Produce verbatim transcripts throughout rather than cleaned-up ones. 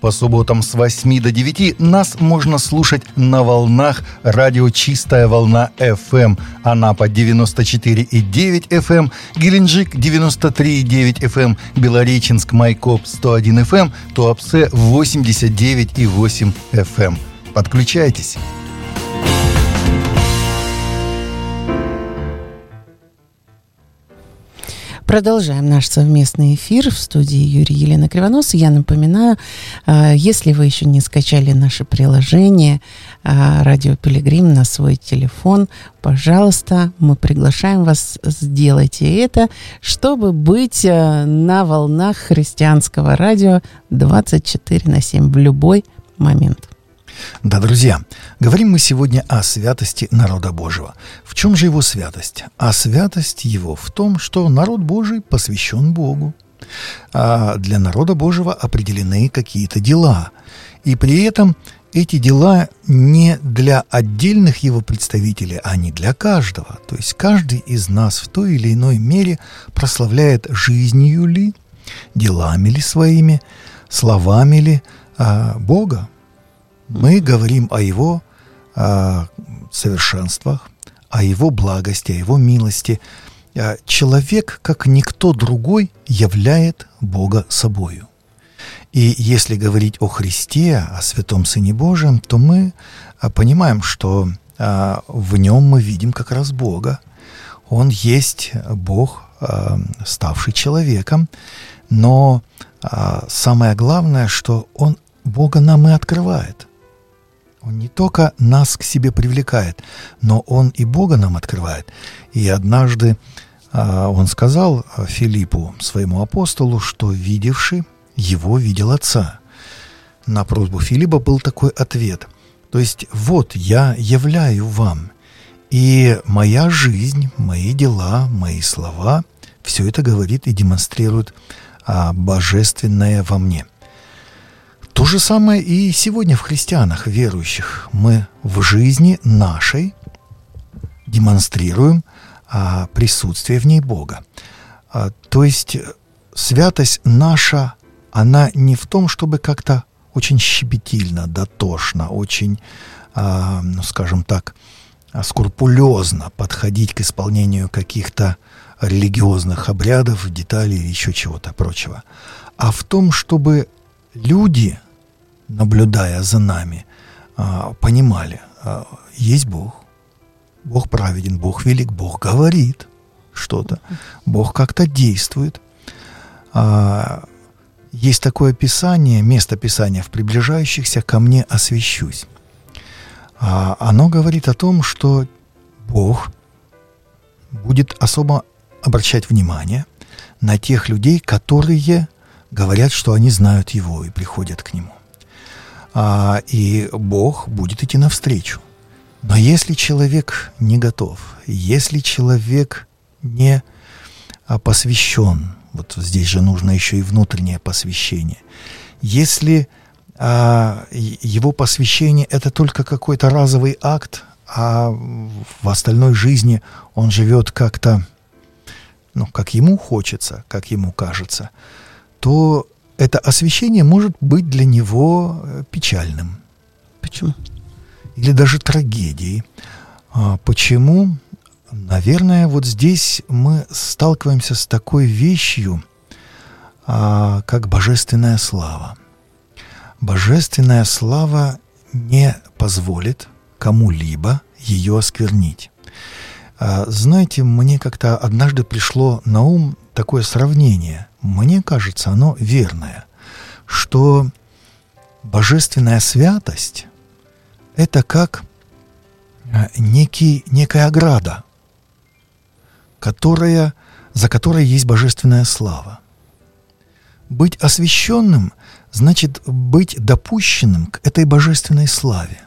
по субботам с восьми до девяти нас можно слушать на волнах радио «Чистая волна эф эм». Анапа девяносто четыре и девять эф эм, Геленджик девяносто три и девять эф эм, Белореченск, Майкоп сто один эф эм, Туапсе восемьдесят девять и восемь эф эм. Подключайтесь. Продолжаем наш совместный эфир в студии Юрий и Елена Кривонос. Я напоминаю, если вы еще не скачали наше приложение «Радио Пилигрим» на свой телефон, пожалуйста, мы приглашаем вас, сделайте это, чтобы быть на волнах христианского радио двадцать четыре на семь в любой момент. Да, друзья, говорим мы сегодня о святости народа Божьего. В чем же его святость? А святость его в том, что народ Божий посвящен Богу. А для народа Божьего определены какие-то дела. И при этом эти дела не для отдельных его представителей, а не для каждого. То есть каждый из нас в той или иной мере прославляет жизнью ли, делами ли своими, словами ли а, Бога. Мы говорим о Его о совершенствах, о Его благости, о Его милости. Человек, как никто другой, являет Бога собою. И если говорить о Христе, о Святом Сыне Божьем, то мы понимаем, что в Нем мы видим как раз Бога. Он есть Бог, ставший человеком, но самое главное, что Он Бога нам и открывает. Он не только нас к себе привлекает, но Он и Бога нам открывает. И однажды а, Он сказал Филиппу, своему апостолу, что видевший Его видел Отца. На просьбу Филиппа был такой ответ. То есть, вот я являю вам, и моя жизнь, мои дела, мои слова, все это говорит и демонстрирует а, божественное во мне. То же самое и сегодня в христианах, верующих. Мы в жизни нашей демонстрируем а, присутствие в ней Бога. А, то есть святость наша, она не в том, чтобы как-то очень щепетильно, дотошно, очень, а, ну, скажем так, скрупулезно подходить к исполнению каких-то религиозных обрядов, деталей или еще чего-то прочего, а в том, чтобы люди, наблюдая за нами, понимали, есть Бог, Бог праведен, Бог велик, Бог говорит что-то, Бог как-то действует. Есть такое писание, место Писания: «В приближающихся ко мне освящусь». Оно говорит о том, что Бог будет особо обращать внимание на тех людей, которые говорят, что они знают Его и приходят к Нему. А, и Бог будет идти навстречу. Но если человек не готов, если человек не а, посвящен, вот здесь же нужно еще и внутреннее посвящение, если а, его посвящение – это только какой-то разовый акт, а в остальной жизни он живет как-то, ну, как ему хочется, как ему кажется, то это освящение может быть для него печальным. Почему? Или даже трагедией. А почему? Наверное, вот здесь мы сталкиваемся с такой вещью, а, как божественная слава. Божественная слава не позволит кому-либо ее осквернить. А, знаете, мне как-то однажды пришло на ум такое сравнение. Мне кажется, оно верное, что божественная святость – это как некий, некая ограда, которая, за которой есть божественная слава. Быть освященным значит быть допущенным к этой божественной славе.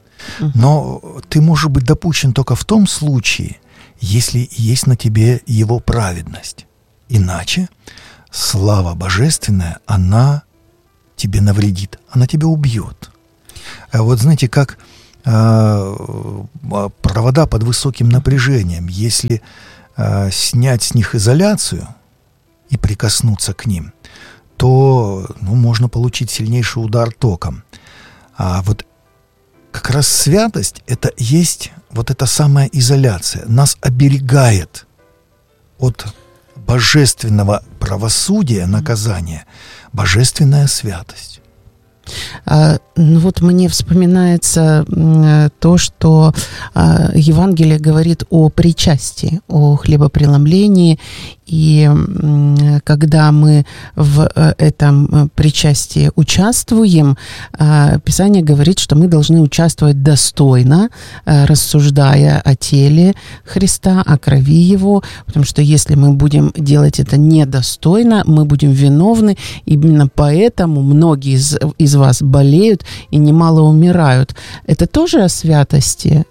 Но ты можешь быть допущен только в том случае, если есть на тебе Его праведность. Иначе слава божественная, она тебе навредит, она тебя убьет. А вот знаете, как э, провода под высоким напряжением, если э, снять с них изоляцию и прикоснуться к ним, то ну, можно получить сильнейший удар током. А вот как раз святость — это есть вот эта самая изоляция. Нас оберегает от божественного правосудия, наказания, божественная святость. А, ну вот мне вспоминается то, что а, Евангелие говорит о причастии, о хлебопреломлении. И когда мы в этом причастии участвуем, Писание говорит, что мы должны участвовать достойно, рассуждая о теле Христа, о крови Его, потому что если мы будем делать это недостойно, мы будем виновны. Именно поэтому многие из, из вас болеют и немало умирают. Это тоже о святости,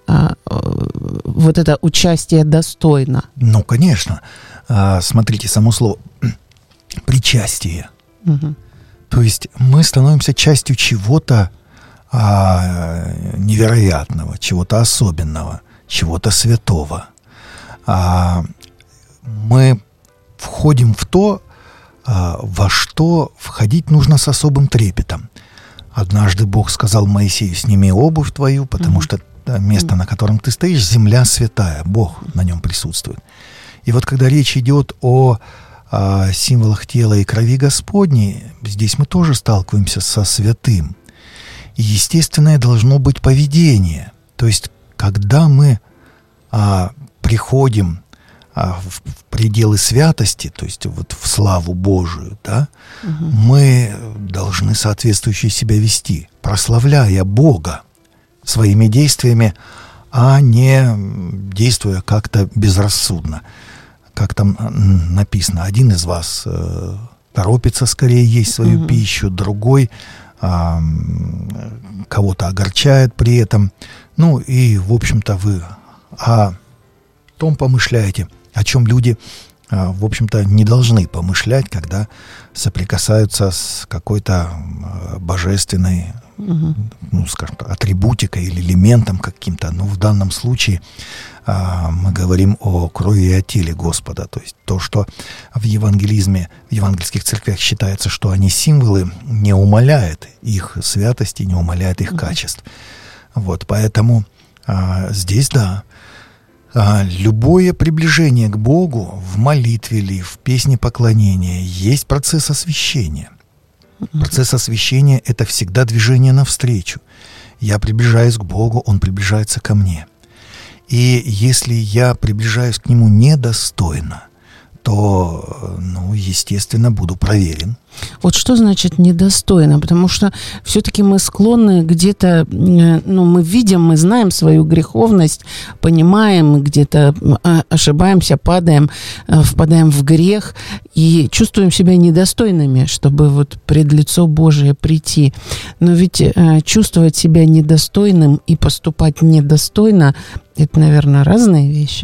вот это участие достойно? Ну, конечно. Смотрите, само слово «причастие». Угу. То есть мы становимся частью чего-то а, невероятного, чего-то особенного, чего-то святого. А, мы входим в то, а, во что входить нужно с особым трепетом. Однажды Бог сказал Моисею: «Сними обувь твою, потому угу. что место, на котором ты стоишь, земля святая, Бог на нем присутствует». И вот когда речь идет о, о символах тела и крови Господней, здесь мы тоже сталкиваемся со святым. И естественное должно быть поведение. То есть, когда мы а, приходим а, в, в пределы святости, то есть вот в славу Божию, да, угу. мы должны соответствующе себя вести, прославляя Бога своими действиями, а не действуя как-то безрассудно. Как там написано, один из вас э, торопится скорее есть свою mm-hmm. пищу, другой э, кого-то огорчает при этом. Ну и, в общем-то, вы о том помышляете, о чем люди, э, в общем-то, не должны помышлять, когда соприкасаются с какой-то э, божественной, mm-hmm. ну, скажем так, атрибутикой или элементом каким-то. Ну, в данном случае мы говорим о крови и о теле Господа. То есть то, что в евангелизме, в евангельских церквях считается, что они символы, не умаляет их святости, не умаляет их качеств. Вот, поэтому а, здесь, да, а, любое приближение к Богу в молитве или в песне поклонения есть процесс освящения. Процесс освящения — это всегда движение навстречу. Я приближаюсь к Богу, Он приближается ко мне. И если я приближаюсь к Нему недостойно, то, ну, естественно, буду проверен. Вот что значит недостойно? Потому что все-таки мы склонны где-то, ну, мы видим, мы знаем свою греховность, понимаем, где-то ошибаемся, падаем, впадаем в грех и чувствуем себя недостойными, чтобы вот пред лицо Божие прийти. Но ведь чувствовать себя недостойным и поступать недостойно — это, наверное, разные вещи.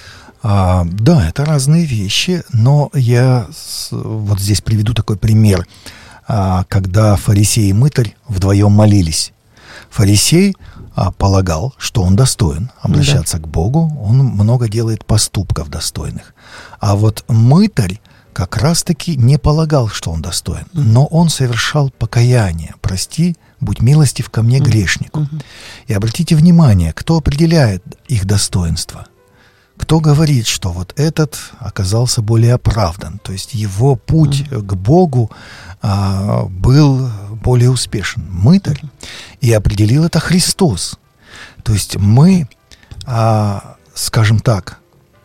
А, да, это разные вещи, но я с, вот здесь приведу такой пример, а, когда фарисей и мытарь вдвоем молились. Фарисей а, полагал, что он достоин обращаться да. к Богу, он много делает поступков достойных. А вот мытарь как раз-таки не полагал, что он достоин, но он совершал покаяние. «Прости, будь милостив ко мне, грешнику». И обратите внимание, кто определяет их достоинство? Кто говорит, что вот этот оказался более оправдан, то есть его путь mm-hmm. к Богу а, был более успешен? Мытарь. И определил это Христос. То есть мы, а, скажем так,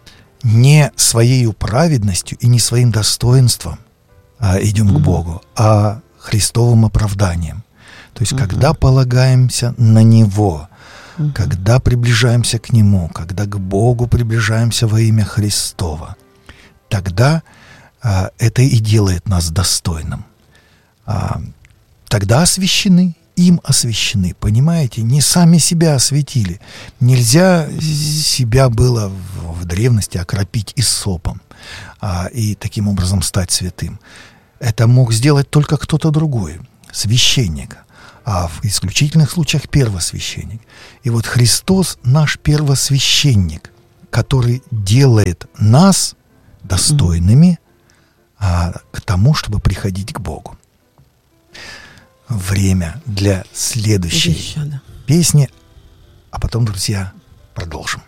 не своей праведностью и не своим достоинством а, идем mm-hmm. к Богу, а Христовым оправданием. То есть mm-hmm. когда полагаемся на Него, Uh-huh. когда приближаемся к Нему, когда к Богу приближаемся во имя Христова, тогда а, это и делает нас достойным. А, тогда освящены, им освящены, понимаете? Не сами себя осветили. Нельзя себя было в, в древности окропить иссопом а, и таким образом стать святым. Это мог сделать только кто-то другой, священник. А в исключительных случаях первосвященник. И вот Христос наш первосвященник, который делает нас достойными а, к тому, чтобы приходить к Богу. Время для следующей Еще, да. песни, а потом, друзья, продолжим.